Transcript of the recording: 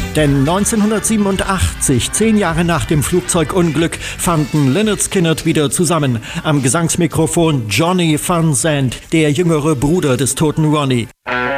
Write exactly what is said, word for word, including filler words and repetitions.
Denn neunzehnhundertsiebenundachtzig, zehn Jahre nach dem Flugzeugunglück, fanden Lynyrd Skynyrd wieder zusammen. Am Gesangsmikrofon Johnny Van Zandt, der jüngere Bruder des toten Ronnie.